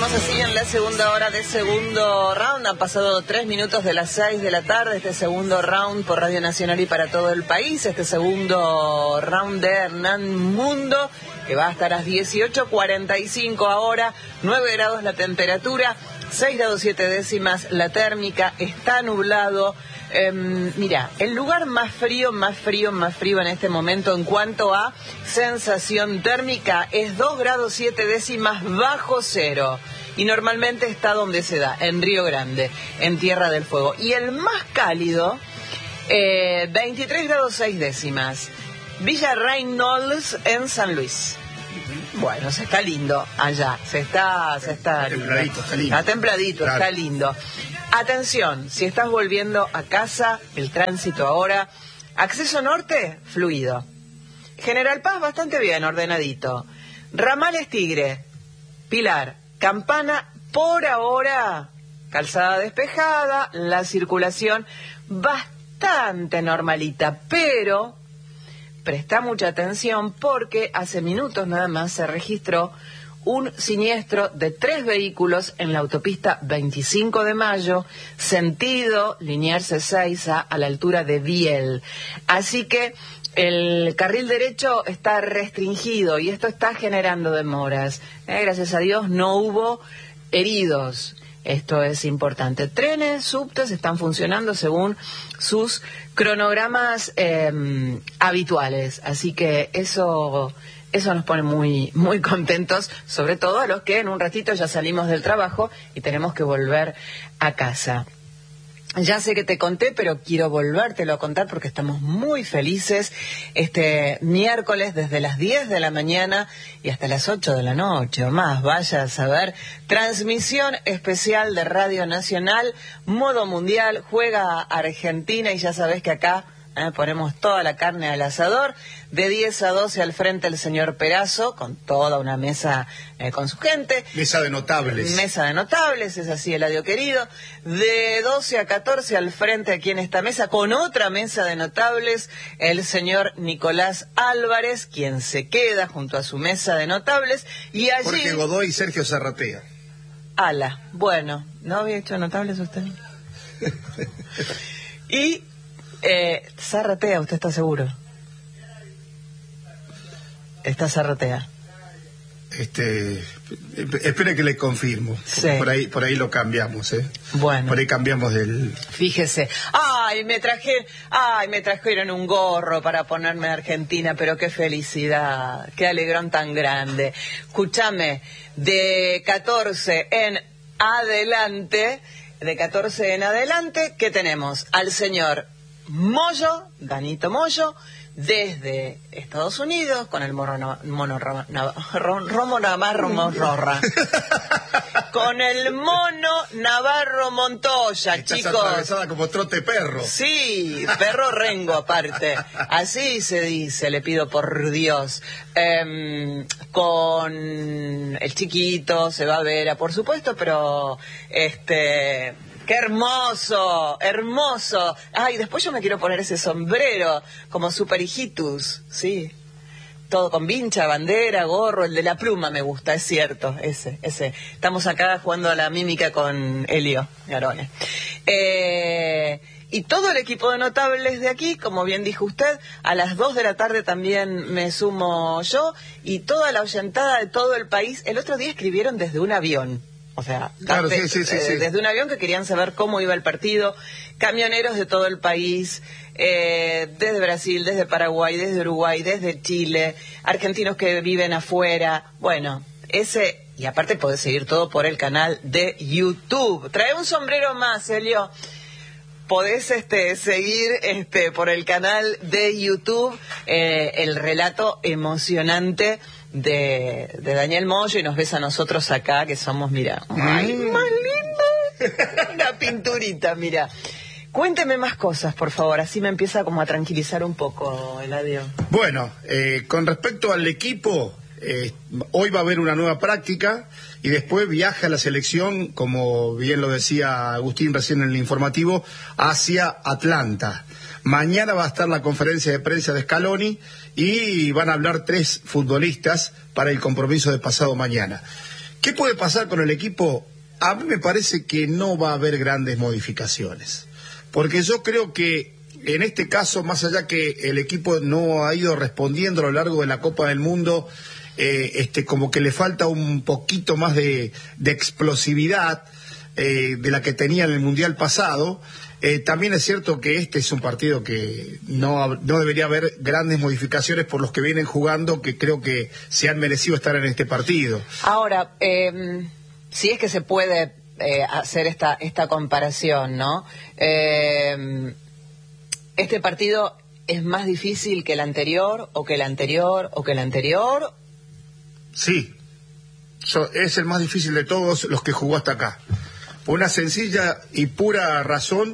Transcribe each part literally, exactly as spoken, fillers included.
Estamos así en la segunda hora de segundo round. Han pasado tres minutos de las seis de la tarde. Este segundo round por Radio Nacional y para todo el país. Este segundo round de Hernán Mundo, que va a estar a las dieciocho cuarenta y cinco ahora. nueve grados la temperatura, seis grados siete décimas la térmica. Está nublado. Eh, mira, el lugar más frío, más frío, más frío en este momento en cuanto a sensación térmica es dos grados siete décimas bajo cero. Y normalmente está donde se da, en Río Grande, en Tierra del Fuego. Y el más cálido, eh, veintitrés grados seis décimas. Villa Reynolds en San Luis. Bueno, se está lindo allá, se está, se está, templadito, está lindo. Está templadito, claro. Está lindo. Atención, si estás volviendo a casa, el tránsito ahora, acceso norte, fluido. General Paz, bastante bien, ordenadito. Ramales Tigre, Pilar, Campana, por ahora, calzada despejada, la circulación bastante normalita, pero presta mucha atención porque hace minutos nada más se registró un siniestro de tres vehículos en la autopista veinticinco de mayo, sentido Liniers Ezeiza, a la altura de Biel. Así que el carril derecho está restringido y esto está generando demoras. Eh, gracias a Dios no hubo heridos. Esto es importante. Trenes, subtes están funcionando según sus cronogramas eh, habituales. Así que eso... Eso nos pone muy muy contentos, sobre todo a los que en un ratito ya salimos del trabajo y tenemos que volver a casa. Ya sé que te conté, pero quiero volvértelo a contar porque estamos muy felices. Este miércoles desde las diez de la mañana y hasta las ocho de la noche o más, vaya a saber, transmisión especial de Radio Nacional, modo mundial, juega Argentina y ya sabés que acá... Eh, ponemos toda la carne al asador. De diez a doce al frente el señor Perazo, con toda una mesa eh, con su gente. Mesa de notables. Mesa de notables, es así, Eladio querido. De doce a catorce al frente aquí en esta mesa, con otra mesa de notables, el señor Nicolás Álvarez, quien se queda junto a su mesa de notables. Y allí... Jorge Godoy y Sergio Zarratea. Ala, bueno, ¿no había hecho notables usted? Y... Eh, Zarratea, ¿usted está seguro? Está Zarratea. Este, espere que le confirmo. Sí. Por ahí, por ahí lo cambiamos, ¿eh? Bueno. Por ahí cambiamos del... Fíjese. Ay, me traje, ay, me trajeron un gorro para ponerme a Argentina, pero qué felicidad, qué alegrón tan grande. Escúchame, de catorce en adelante, de catorce en adelante, ¿qué tenemos? Al señor Moyo, Danito Moyo, desde Estados Unidos, con el morro, mono, Romo Navarro Montorra. Con el mono Navarro Montoya, Estás chicos. atravesada como trote perro. Sí, perro rengo aparte. Así se dice, le pido por Dios. Eh, con el chiquito, se va a ver, por supuesto, pero este... ¡Qué hermoso! ¡Hermoso! Ay, después yo me quiero poner ese sombrero, como super hijitus, sí. Todo con vincha, bandera, gorro, el de la pluma me gusta, es cierto, ese, ese. Estamos acá jugando a la mímica con Elio Garone. Eh, y todo el equipo de notables de aquí, como bien dijo usted, a las dos de la tarde también me sumo yo, y toda la oyentada de todo el país. El otro día escribieron desde un avión. O sea, claro, de, sí, sí, sí, eh, sí. desde un avión que querían saber cómo iba el partido, camioneros de todo el país, eh, desde Brasil, desde Paraguay, desde Uruguay, desde Chile, argentinos que viven afuera, bueno, ese, y aparte podés seguir todo por el canal de YouTube. Trae un sombrero más, Elio. Podés este, seguir este, por el canal de YouTube eh, el relato emocionante de, de Daniel Moyo y nos ves a nosotros acá que somos, mira, ¡ay, más lindo! Una pinturita, mira. Cuénteme más cosas, por favor, así me empieza como a tranquilizar un poco, Eladio. Bueno, eh, con respecto al equipo, eh, hoy va a haber una nueva práctica y después viaja la selección, como bien lo decía Agustín recién en el informativo, hacia Atlanta. Mañana va a estar la conferencia de prensa de Scaloni y van a hablar tres futbolistas para el compromiso de pasado mañana. ¿Qué puede pasar con el equipo? A mí me parece que no va a haber grandes modificaciones, porque yo creo que en este caso, más allá que el equipo no ha ido respondiendo a lo largo de la Copa del Mundo, eh, este, como que le falta un poquito más de, de explosividad eh, de la que tenía en el Mundial pasado. Eh, también es cierto que este es un partido que no, no debería haber grandes modificaciones por los que vienen jugando, que creo que se han merecido estar en este partido. Ahora, eh, si es que se puede eh, hacer esta, esta comparación, ¿no? Eh, ¿Este partido es más difícil que el anterior, o que el anterior, o que el anterior? Sí, so, es el más difícil de todos los que jugó hasta acá. Por una sencilla y pura razón,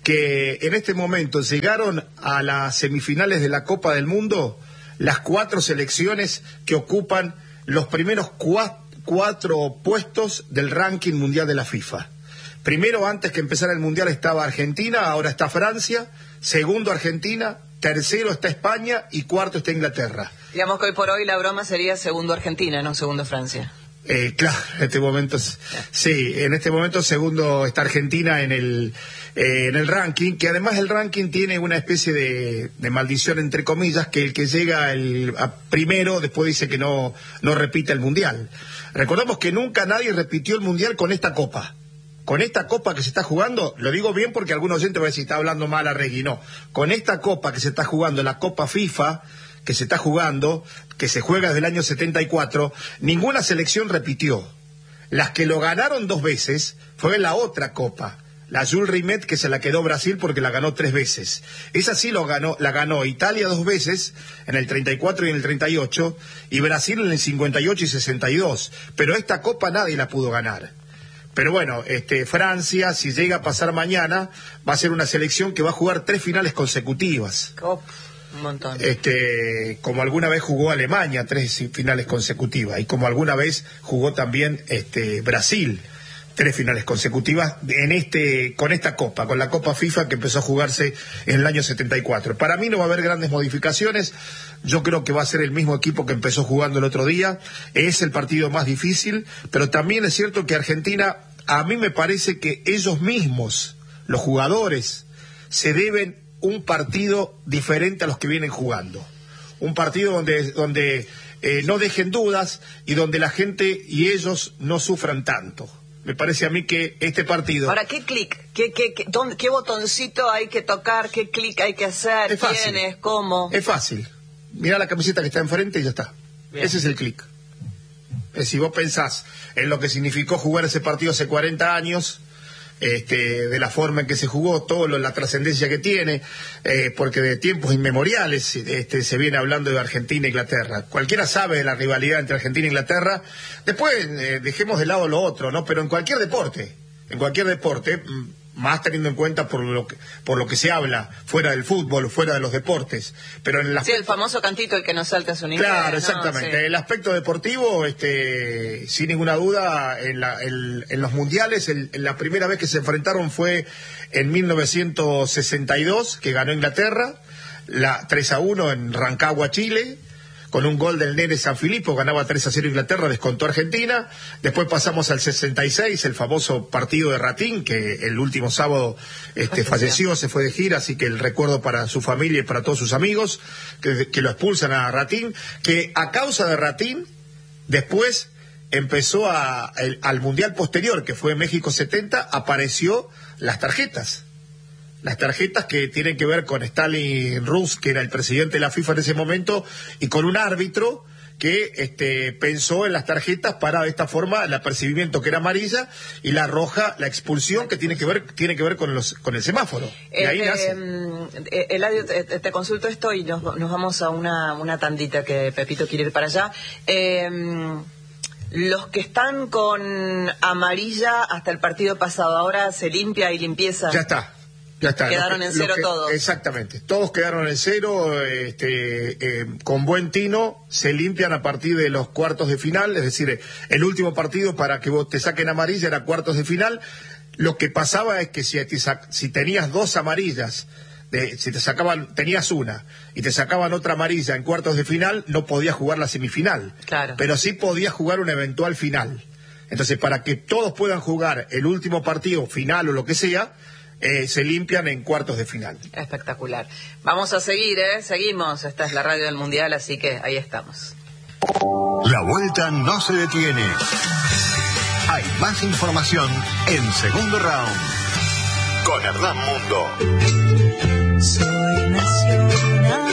que en este momento llegaron a las semifinales de la Copa del Mundo las cuatro selecciones que ocupan los primeros cuatro, cuatro puestos del ranking mundial de la FIFA. Primero, antes que empezara el Mundial, estaba Argentina, ahora está Francia, segundo Argentina, tercero está España y cuarto está Inglaterra. Digamos que hoy por hoy la broma sería segundo Argentina, no segundo Francia. Eh, claro, en este momento, sí, en este momento segundo está Argentina en el eh, en el ranking, que además el ranking tiene una especie de, de maldición, entre comillas, que el que llega el, a primero después dice que no, no repite el Mundial. Recordemos que nunca nadie repitió el Mundial con esta Copa. Con esta Copa que se está jugando, lo digo bien porque algunos oyentes van a decir, está hablando mal Arregui, no. Con esta Copa que se está jugando, la Copa FIFA, que se está jugando, que se juega desde el año setenta y cuatro, ninguna selección repitió. Las que lo ganaron dos veces fue la otra Copa, la Jules Rimet, que se la quedó Brasil porque la ganó tres veces. Esa sí lo ganó, la ganó Italia dos veces, en el treinta y cuatro y en el treinta y ocho, y Brasil en el cincuenta y ocho y sesenta y dos. Pero esta Copa nadie la pudo ganar. Pero bueno, este, Francia, si llega a pasar mañana, va a ser una selección que va a jugar tres finales consecutivas. Oh, un montón. Este, como alguna vez jugó Alemania, tres finales consecutivas, y como alguna vez jugó también este, Brasil, tres finales consecutivas en este, con esta Copa, con la Copa FIFA que empezó a jugarse en el año setenta y cuatro. Para mí no va a haber grandes modificaciones. Yo creo que va a ser el mismo equipo que empezó jugando el otro día. Es el partido más difícil, pero también es cierto que Argentina, a mí me parece que ellos mismos, los jugadores, se deben un partido diferente a los que vienen jugando. Un partido donde, donde eh, no dejen dudas y donde la gente y ellos no sufran tanto. Me parece a mí que este partido... Ahora, ¿qué clic? ¿Qué, qué, qué, dónde, ¿Qué botoncito hay que tocar? ¿Qué clic hay que hacer? Es fácil. ¿Quién es? ¿Cómo? Es fácil. Mirá la camiseta que está enfrente y ya está. Bien. Ese es el clic. Si vos pensás en lo que significó jugar ese partido hace cuarenta años, este, de la forma en que se jugó, todo lo, la trascendencia que tiene, eh, porque de tiempos inmemoriales este, se viene hablando de Argentina e Inglaterra. Cualquiera sabe de la rivalidad entre Argentina e Inglaterra. Después eh, dejemos de lado lo otro, ¿no? Pero en cualquier deporte, en cualquier deporte, más teniendo en cuenta por lo que, por lo que se habla fuera del fútbol, fuera de los deportes, pero en el aspecto... Sí, el famoso cantito, el que no salta a su nivel. Claro, exactamente. No, sí. El aspecto deportivo, este, sin ninguna duda, en, la, en, en los mundiales, el, en la primera vez que se enfrentaron fue en mil novecientos sesenta y dos, que ganó Inglaterra, la tres a uno en Rancagua, Chile, con un gol del Nene Sanfilippo, ganaba tres a cero Inglaterra, descontó Argentina. Después pasamos al sesenta y seis, el famoso partido de Ratín, que el último sábado este, falleció, se fue de gira, así que el recuerdo para su familia y para todos sus amigos, que, que lo expulsan a Ratín, que a causa de Ratín, después empezó a, el, al Mundial posterior, que fue en México setenta, apareció las tarjetas. Las tarjetas que tienen que ver con Stalin Rus, que era el presidente de la FIFA en ese momento, y con un árbitro que este, pensó en las tarjetas para de esta forma el apercibimiento que era amarilla y la roja, la expulsión, que tiene que ver tiene que ver con los con el semáforo. Eh, y ahí eh, nace. Eh, Eladio, te, te consulto esto y nos, nos vamos a una, una tandita que Pepito quiere ir para allá. Eh, Los que están con amarilla hasta el partido pasado, ahora se limpia y limpieza. Ya está. Ya está. Quedaron que, en cero que, todos. Exactamente. Todos quedaron en cero, este, eh, con buen tino, se limpian a partir de los cuartos de final, es decir, el último partido para que vos te saquen amarilla era cuartos de final. Lo que pasaba es que si, te, si tenías dos amarillas, de, si te sacaban, tenías una, y te sacaban otra amarilla en cuartos de final, no podías jugar la semifinal. Claro. Pero sí podías jugar una eventual final. Entonces, para que todos puedan jugar el último partido, final o lo que sea, eh, se limpian en cuartos de final. Espectacular. Vamos a seguir, ¿eh? Seguimos. Esta es la radio del Mundial, así que ahí estamos. La vuelta no se detiene. Hay más información en Segundo Round con Hernán Mundo. Soy nacional.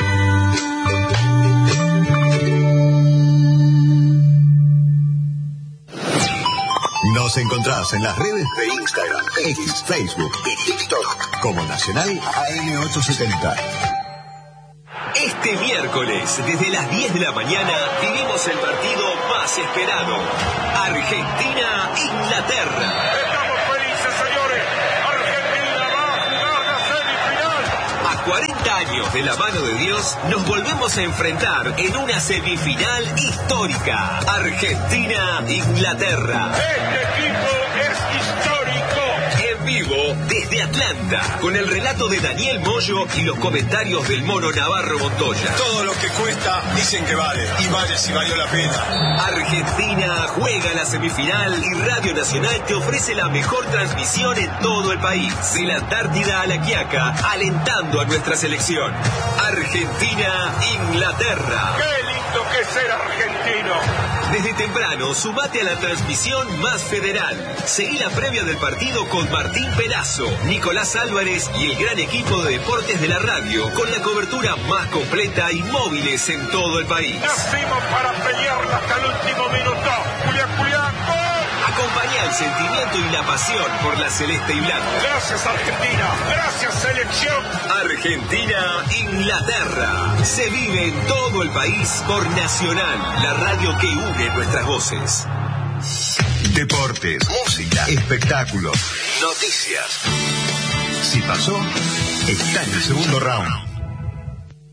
Nos encontrás en las redes de Instagram, X, Facebook y TikTok como Nacional A M ochocientos setenta. Este miércoles, desde las diez de la mañana, vivimos el partido más esperado. Argentina-Inglaterra. Estamos felices, señores. Argentina va a jugar la semifinal. A cuarenta años de la mano de Dios, nos volvemos a enfrentar en una semifinal histórica. Argentina-Inglaterra. Este equipo es histórico. En vivo desde Atlanta, con el relato de Daniel Moyo y los comentarios del Mono Navarro Montoya. Todo lo que cuesta dicen que vale, y vale si valió la pena. Argentina juega la semifinal y Radio Nacional te ofrece la mejor transmisión en todo el país. De la Antártida a la Quiaca, alentando a nuestra selección. Argentina-Inglaterra. ¡Qué lindo que es ser argentino! Desde temprano, sumate a la transmisión más federal. Seguí la previa del partido con Martín Pelazo, Nicolás Álvarez y el gran equipo de deportes de la radio, con la cobertura más completa y móviles en todo el país. Nacimos para pelearla hasta el último minuto. Julián, Julián, ¡gol! Acompañá el sentimiento y la pasión por la celeste y blanca. Gracias, Argentina. Gracias, selección. Argentina-Inglaterra. Se vive en todo el país por Nacional, la radio que une nuestras voces. Deportes, música, espectáculos, noticias. Si pasó, está en el Segundo Round.